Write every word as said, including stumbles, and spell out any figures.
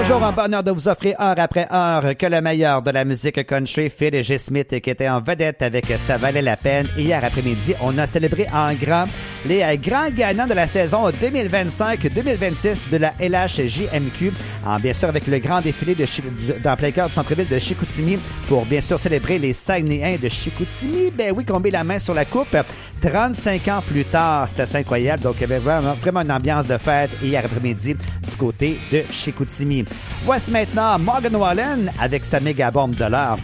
Toujours un bonheur de vous offrir heure après heure que le meilleur de la musique country, Phil G. Smith, qui était en vedette avec Ça valait la peine. Hier après-midi, on a célébré en grand les euh, grands gagnants de la saison deux mille vingt-cinq deux mille vingt-six de la L H J M Q. En, bien sûr, avec le grand défilé de Chi- dans plein cœur du centre-ville de Chicoutimi pour bien sûr célébrer les Saguenayens de Chicoutimi. Ben oui, qu'on met la main sur la coupe. trente-cinq ans plus tard, c'était assez incroyable. Donc, il y avait vraiment, vraiment une ambiance de fête hier après-midi du côté de Chicoutimi. Voici maintenant Morgan Wallen avec sa méga bombe de l'heure.